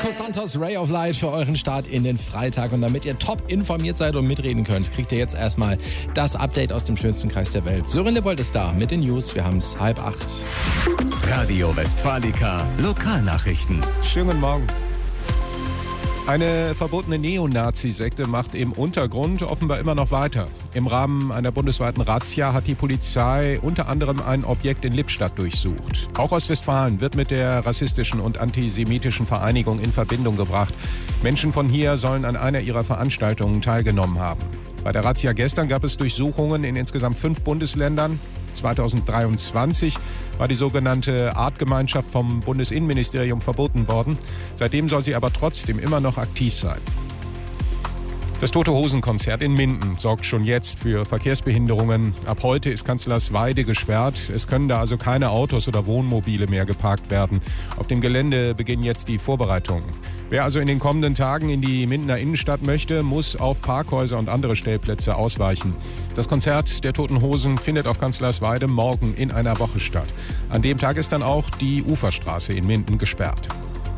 Marcos Santos, Ray of Light für euren Start in den Freitag. Und damit ihr top informiert seid und mitreden könnt, kriegt ihr jetzt erstmal das Update aus dem schönsten Kreis der Welt. Sören Lebold ist da mit den News. Wir haben es 7:30. Radio Westfalica, Lokalnachrichten. Schönen guten Morgen. Eine verbotene Neonazi-Sekte macht im Untergrund offenbar immer noch weiter. Im Rahmen einer bundesweiten Razzia hat die Polizei unter anderem ein Objekt in Lippstadt durchsucht. Auch Ostwestfalen wird mit der rassistischen und antisemitischen Vereinigung in Verbindung gebracht. Menschen von hier sollen an einer ihrer Veranstaltungen teilgenommen haben. Bei der Razzia gestern gab es Durchsuchungen in insgesamt 5 Bundesländern. 2023 war die sogenannte Artgemeinschaft vom Bundesinnenministerium verboten worden. Seitdem soll sie aber trotzdem immer noch aktiv sein. Das Tote-Hosen-Konzert in Minden sorgt schon jetzt für Verkehrsbehinderungen. Ab heute ist Kanzlersweide gesperrt. Es können da also keine Autos oder Wohnmobile mehr geparkt werden. Auf dem Gelände beginnen jetzt die Vorbereitungen. Wer also in den kommenden Tagen in die Mindener Innenstadt möchte, muss auf Parkhäuser und andere Stellplätze ausweichen. Das Konzert der Toten Hosen findet auf Kanzlersweide morgen in einer Woche statt. An dem Tag ist dann auch die Uferstraße in Minden gesperrt.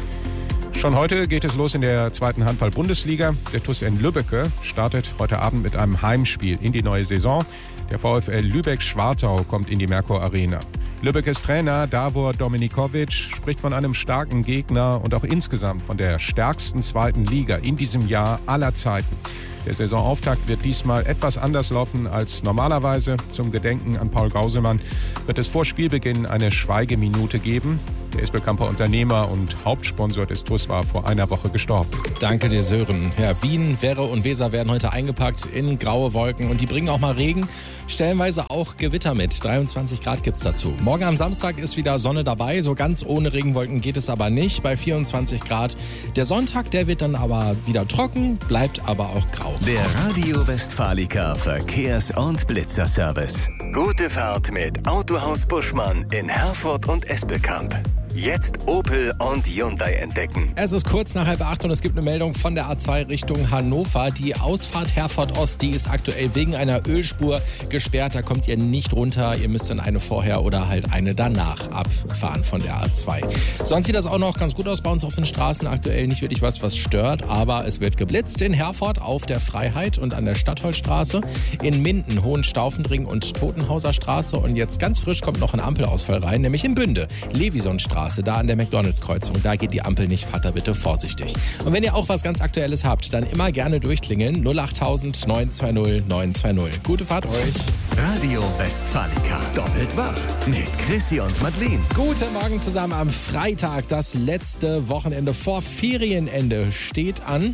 Schon heute geht es los in der 2. Handball-Bundesliga. Der TuS in Lübbecke startet heute Abend mit einem Heimspiel in die neue Saison. Der VfL Lübeck-Schwartau kommt in die Merkur Arena. Lübeckes Trainer Davor Dominikovic spricht von einem starken Gegner und auch insgesamt von der stärksten 2. Liga in diesem Jahr aller Zeiten. Der Saisonauftakt wird diesmal etwas anders laufen als normalerweise. Zum Gedenken an Paul Gausemann wird es vor Spielbeginn eine Schweigeminute geben. Der Espelkamper Unternehmer und Hauptsponsor des TuS war vor einer Woche gestorben. Danke dir, Sören. Ja, Wien, Werre und Weser werden heute eingepackt in graue Wolken und die bringen auch mal Regen, stellenweise auch Gewitter mit. 23 Grad gibt's dazu. Morgen am Samstag ist wieder Sonne dabei, so ganz ohne Regenwolken geht es aber nicht, bei 24 Grad. Der Sonntag, der wird dann aber wieder trocken, bleibt aber auch grau. Der Radio Westfalica Verkehrs- und Blitzerservice. Gute Fahrt mit Autohaus Buschmann in Herford und Espelkamp. Jetzt Opel und Hyundai entdecken. Es ist kurz nach 7:30 und es gibt eine Meldung von der A2 Richtung Hannover. Die Ausfahrt Herford Ost, die ist aktuell wegen einer Ölspur gesperrt. Da kommt ihr nicht runter. Ihr müsst dann eine vorher oder halt eine danach abfahren von der A2. Sonst sieht das auch noch ganz gut aus bei uns auf den Straßen. Aktuell nicht wirklich was stört, aber es wird geblitzt in Herford auf der Freiheit und an der Stadtholzstraße. In Minden, Hohenstaufendring und Totenhauser Straße. Und jetzt ganz frisch kommt noch ein Ampelausfall rein, nämlich in Bünde. Levisonstraße. Da an der McDonalds-Kreuzung. Da geht die Ampel nicht, fahrt da bitte vorsichtig. Und wenn ihr auch was ganz Aktuelles habt, dann immer gerne durchklingeln. 08000 920 920. Gute Fahrt euch. Radio Westfalica. Doppelt wach. Mit Chrissy und Madeleine. Guten Morgen zusammen am Freitag. Das letzte Wochenende vor Ferienende steht an.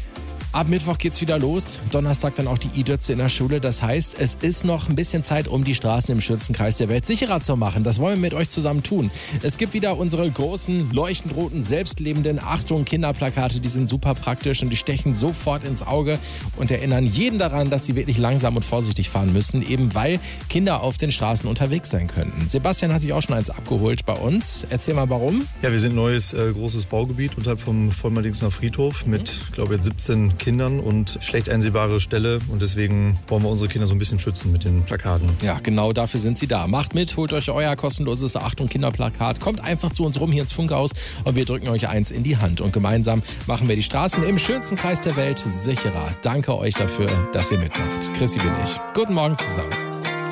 Ab Mittwoch geht's wieder los. Donnerstag dann auch die I-Dötze in der Schule. Das heißt, es ist noch ein bisschen Zeit, um die Straßen im schönsten Kreis der Welt sicherer zu machen. Das wollen wir mit euch zusammen tun. Es gibt wieder unsere großen, leuchtend roten, selbstlebenden Achtung Kinderplakate. Die sind super praktisch und die stechen sofort ins Auge und erinnern jeden daran, dass sie wirklich langsam und vorsichtig fahren müssen, eben weil Kinder auf den Straßen unterwegs sein könnten. Sebastian hat sich auch schon eins abgeholt bei uns. Erzähl mal, warum? Ja, wir sind ein neues großes Baugebiet unterhalb vom Vollmerdingsner Friedhof mit, glaube ich, 17 Kindern und schlecht einsehbare Stelle. Und deswegen wollen wir unsere Kinder so ein bisschen schützen mit den Plakaten. Ja, genau dafür sind sie da. Macht mit, holt euch euer kostenloses Achtung Kinderplakat. Kommt einfach zu uns rum hier ins Funkhaus und wir drücken euch eins in die Hand. Und gemeinsam machen wir die Straßen im schönsten Kreis der Welt sicherer. Danke euch dafür, dass ihr mitmacht. Chrissy bin ich. Guten Morgen zusammen.